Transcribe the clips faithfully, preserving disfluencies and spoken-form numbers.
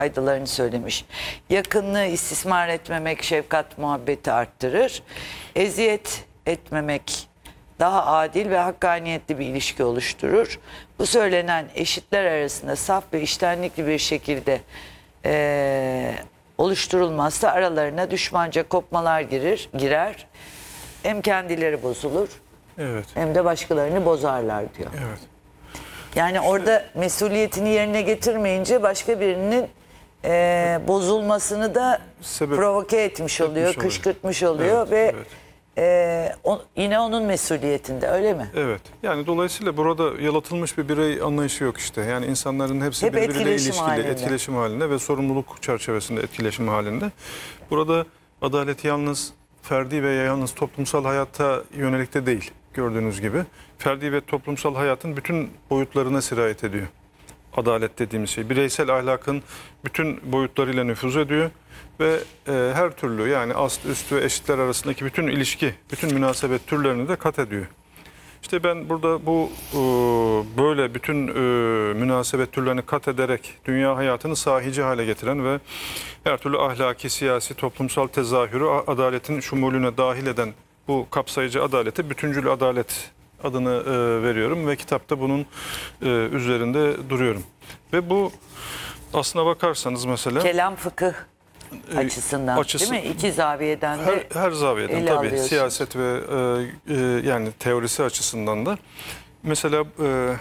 faydalarını söylemiş. Yakınlığı istismar etmemek şefkat muhabbeti arttırır. Eziyet etmemek daha adil ve hakkaniyetli bir ilişki oluşturur. Bu söylenen eşitler arasında saf ve içtenlikli bir şekilde e, oluşturulmazsa aralarına düşmanca kopmalar girer, girer. Hem kendileri bozulur, Evet. hem de başkalarını bozarlar diyor. Evet. Yani orada mesuliyetini yerine getirmeyince başka birinin e, bozulmasını da Sebep- provoke etmiş oluyor, etmiş oluyor. kışkırtmış oluyor Evet, ve evet. e, o, yine onun mesuliyetinde, öyle mi? Evet. Yani dolayısıyla burada yalıtılmış bir birey anlayışı yok işte. Yani insanların hepsi Hep birbiriyle etkileşim ilişkili, halinde. etkileşim halinde ve sorumluluk çerçevesinde etkileşim halinde. Burada adalet yalnız ferdi ve yalnız toplumsal hayata yönelik de değil, gördüğünüz gibi. Ferdi ve toplumsal hayatın bütün boyutlarına sirayet ediyor. Adalet dediğimiz şey. Bireysel ahlakın bütün boyutlarıyla nüfuz ediyor ve e, her türlü, yani ast, üst ve eşitler arasındaki bütün ilişki, bütün münasebet türlerini de kat ediyor. İşte ben burada bu e, böyle bütün e, münasebet türlerini kat ederek dünya hayatını sahici hale getiren ve her türlü ahlaki, siyasi, toplumsal tezahürü adaletin şumulüne dahil eden bu kapsayıcı adalete bütüncül adalet adını e, veriyorum ve kitapta bunun e, üzerinde duruyorum. Ve bu aslına bakarsanız mesela Kelam fıkıh e, açısından açısı- değil mi? İki zaviyeden de her, her zaviyeden ele tabii, alıyorsunuz. siyaset ve e, e, yani teorisi açısından da mesela e,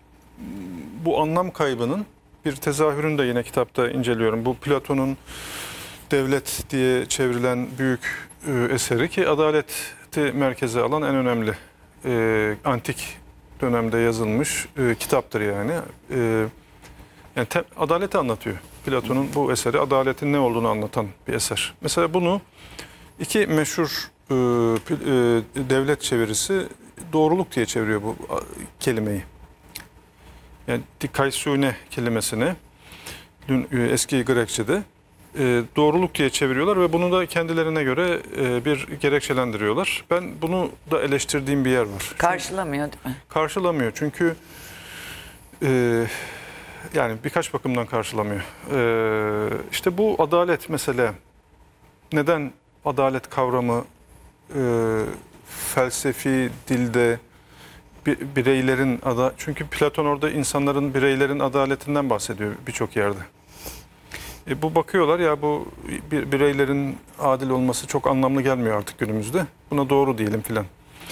bu anlam kaybının bir tezahürünü de yine kitapta inceliyorum. Bu Platon'un Devlet diye çevrilen büyük e, eseri, ki adaleti merkeze alan en önemli e, antik dönemde yazılmış e, kitaptır yani. E, yani te, adaleti anlatıyor. Platon'un bu eseri adaletin ne olduğunu anlatan bir eser. Mesela bunu iki meşhur e, e, devlet çevirisi doğruluk diye çeviriyor bu a, kelimeyi. Yani dikaisune kelimesini dün e, eski Grekçe'de e, doğruluk diye çeviriyorlar ve bunu da kendilerine göre e, bir gerekçelendiriyorlar. Ben bunu da eleştirdiğim bir yer var. karşılamıyor değil mi? Karşılamıyor çünkü e, yani birkaç bakımdan karşılamıyor. E, işte bu adalet mesela, neden adalet kavramı e, felsefi dilde bi- bireylerin ada, çünkü Platon orada insanların, bireylerin adaletinden bahsediyor birçok yerde. E, bu bakıyorlar ya, bu bir, bireylerin adil olması çok anlamlı gelmiyor artık günümüzde. Buna doğru diyelim filan.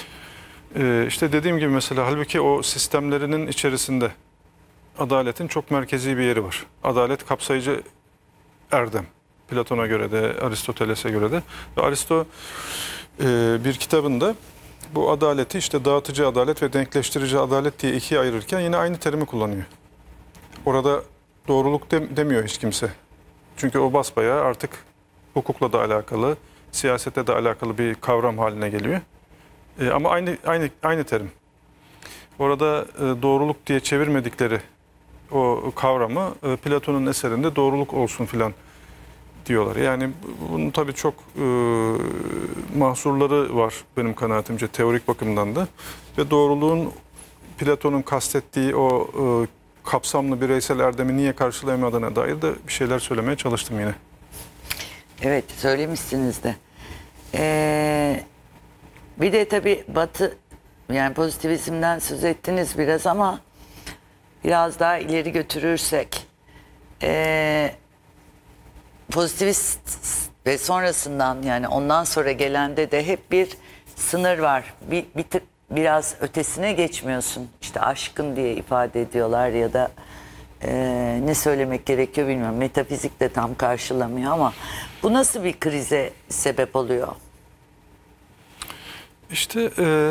E, işte dediğim gibi mesela, halbuki o sistemlerinin içerisinde adaletin çok merkezi bir yeri var. Adalet kapsayıcı erdem. Platon'a göre de, Aristoteles'e göre de. Ve Aristo e, bir kitabında bu adaleti işte dağıtıcı adalet ve denkleştirici adalet diye ikiye ayırırken yine aynı terimi kullanıyor. Orada doğruluk de, demiyor hiç kimse. Çünkü o basbayağı artık hukukla da alakalı, siyasete de alakalı bir kavram haline geliyor. E, ama aynı aynı aynı terim. Orada e, doğruluk diye çevirmedikleri o kavramı e, Platon'un eserinde doğruluk olsun filan diyorlar. Yani bunun tabii çok e, mahsurları var benim kanaatimce, teorik bakımdan da. Ve doğruluğun Platon'un kastettiği o e, kapsamlı bireysel erdemi niye karşılayamadığına dair de bir şeyler söylemeye çalıştım yine. Evet, söylemişsiniz de. Ee, bir de tabii Batı, yani pozitivizmden söz ettiniz biraz ama biraz daha ileri götürürsek ee, pozitivist ve sonrasından, yani ondan sonra gelende de hep bir sınır var. Bir, bir tık biraz ötesine geçmiyorsun. İşte aşkın diye ifade ediyorlar ya da e, ne söylemek gerekiyor bilmiyorum. Metafizik de tam karşılamıyor ama bu nasıl bir krize sebep oluyor? İşte e,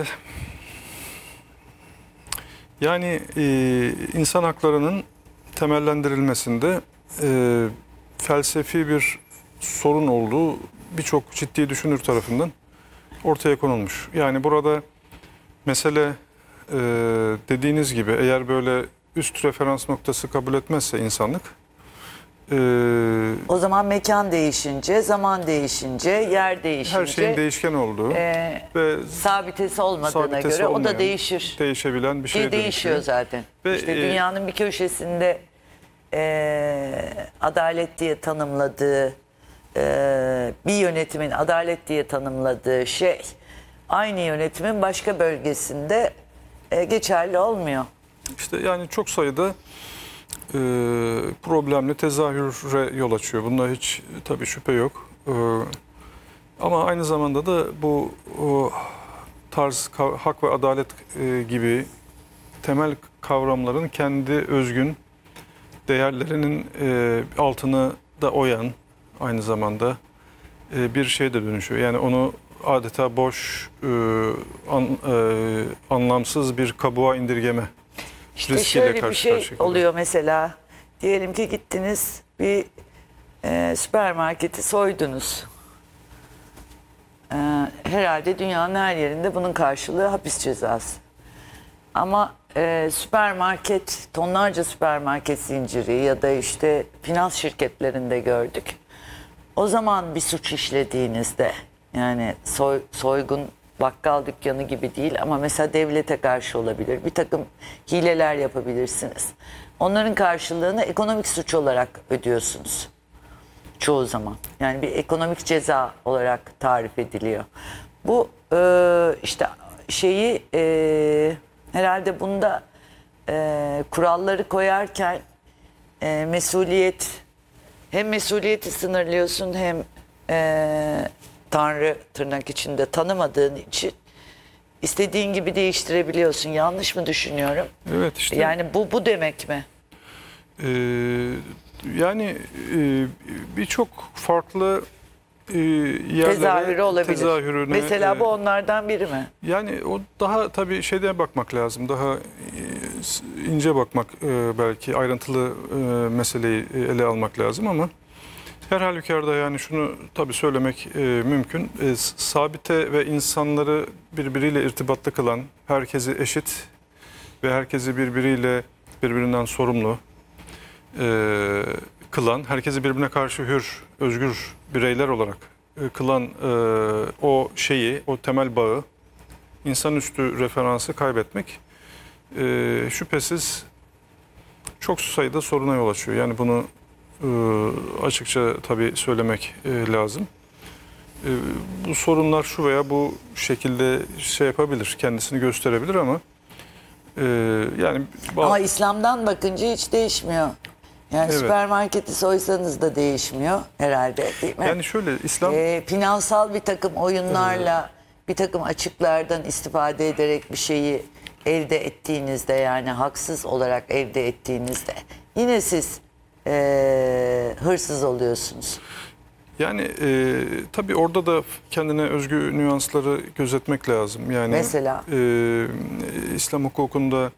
yani e, insan haklarının temellendirilmesinde e, felsefi bir sorun olduğu birçok ciddi düşünür tarafından ortaya konulmuş. Yani burada mesele e, dediğiniz gibi, eğer böyle üst referans noktası kabul etmezse insanlık, e, O zaman mekan değişince, zaman değişince, yer değişince, her şeyin değişken olduğu e, ve sabitesi olmadığına sabitesi göre o da olmayan, değişir. değişebilen bir Ki şeye değişiyor dönüşüyor. zaten. Ve, işte e, dünyanın bir köşesinde e, adalet diye tanımladığı, e, bir yönetimin adalet diye tanımladığı şey aynı yönetimin başka bölgesinde e, geçerli olmuyor. İşte yani çok sayıda e, problemli tezahüre yol açıyor. Bunda hiç tabii şüphe yok. E, ama aynı zamanda da bu o, tarz ka- hak ve adalet e, gibi temel kavramların kendi özgün değerlerinin e, altını da oyan aynı zamanda e, bir şeye de dönüşüyor. Yani onu adeta boş, e, an, e, anlamsız bir kabuğa indirgeme İşte riskiyle şöyle bir karşı şey karşıya kalıyor. oluyor mesela. Diyelim ki gittiniz bir e, süpermarketi soydunuz. E, herhalde dünyanın her yerinde bunun karşılığı hapis cezası. Ama e, süpermarket, tonlarca süpermarket zinciri ya da işte finans şirketlerinde gördük. O zaman bir suç işlediğinizde, yani soy, soygun bakkal dükkanı gibi değil ama mesela devlete karşı olabilir. Bir takım hileler yapabilirsiniz. Onların karşılığını ekonomik suç olarak ödüyorsunuz çoğu zaman. Yani bir ekonomik ceza olarak tarif ediliyor. Bu e, işte şeyi e, herhalde bunda e, kuralları koyarken e, mesuliyet, hem mesuliyeti sınırlıyorsun hem e, Tanrı tırnak içinde tanımadığın için istediğin gibi değiştirebiliyorsun. Yanlış mı düşünüyorum? Evet işte. Yani bu bu demek mi? Ee, yani e, birçok farklı e, yerlere Tezahürü olabilir. tezahürüne, Mesela e, bu onlardan biri mi? yani o daha tabii şeyde bakmak lazım. Daha e, s- ince bakmak, e, belki ayrıntılı e, meseleyi e, ele almak lazım ama her halükarda yani şunu tabii söylemek e, mümkün. E, s- sabite ve insanları birbiriyle irtibatlı kılan, herkesi eşit ve herkesi birbiriyle birbirinden sorumlu e, kılan, herkesi birbirine karşı hür, özgür bireyler olarak e, kılan e, o şeyi, o temel bağı, insanüstü referansı kaybetmek e, şüphesiz çok sayıda soruna yol açıyor. Yani bunu e, açıkça tabii söylemek e, lazım. E, bu sorunlar şu veya bu şekilde şey yapabilir, kendisini gösterebilir ama e, yani ba- Ama İslam'dan bakınca hiç değişmiyor. Yani Evet. süpermarketi soysanız da değişmiyor herhalde, değil mi? yani şöyle İslam Ee, finansal bir takım oyunlarla, bir takım açıklardan istifade ederek bir şeyi elde ettiğinizde, yani haksız olarak elde ettiğinizde yine siz ee, hırsız oluyorsunuz. Yani e, tabii orada da kendine özgü nüansları gözetmek lazım. Yani Mesela? e, İslam hukukunda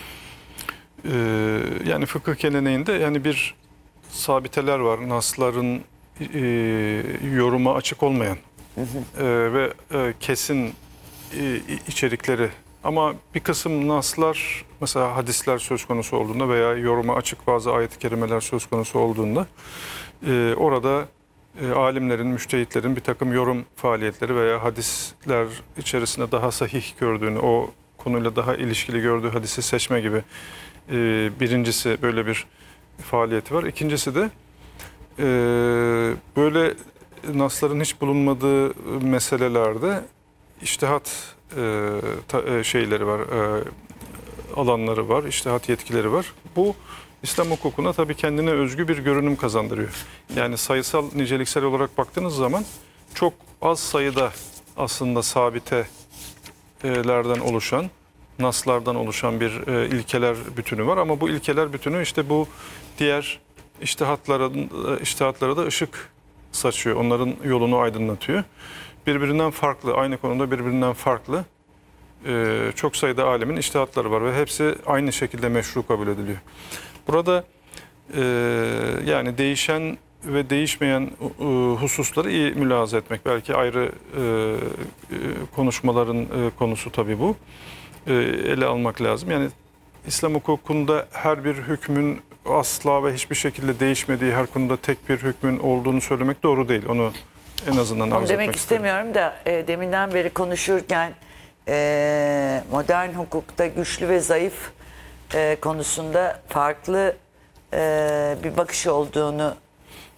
e, yani fıkıh geleneğinde yani bir sabiteler var. Nasların e, yoruma açık olmayan e, ve e, kesin e, içerikleri ama bir kısım naslar mesela hadisler söz konusu olduğunda veya yoruma açık bazı ayet-i kerimeler söz konusu olduğunda e, orada e, alimlerin, müştehitlerin bir takım yorum faaliyetleri veya hadisler içerisinde daha sahih gördüğünü, o konuyla daha ilişkili gördüğü hadisi seçme gibi e, birincisi böyle bir faaliyeti var. İkincisi de e, böyle nasların hiç bulunmadığı meselelerde içtihat e, ta- e, şeyleri var, e, alanları var, içtihat yetkileri var. Bu İslam hukukuna tabii kendine özgü bir görünüm kazandırıyor. Yani sayısal, niceliksel olarak baktığınız zaman çok az sayıda aslında sabitelerden oluşan, naslardan oluşan bir e, ilkeler bütünü var. Ama bu ilkeler bütünü işte bu diğer içtihatlara, içtihatlara da ışık saçıyor. Onların yolunu aydınlatıyor. Birbirinden farklı, aynı konuda birbirinden farklı e, çok sayıda alemin içtihatları var ve hepsi aynı şekilde meşru kabul ediliyor. Burada e, yani değişen ve değişmeyen e, hususları iyi mülahaza etmek. Belki ayrı e, e, konuşmaların e, konusu tabii bu. E, ele almak lazım. Yani İslam hukukunda her bir hükmün asla ve hiçbir şekilde değişmediği, her konuda tek bir hükmün olduğunu söylemek doğru değil. Onu en azından Onu arz demek etmek isterim. istemiyorum da e, deminden beri konuşurken e, modern hukukta güçlü ve zayıf e, konusunda farklı e, bir bakış olduğunu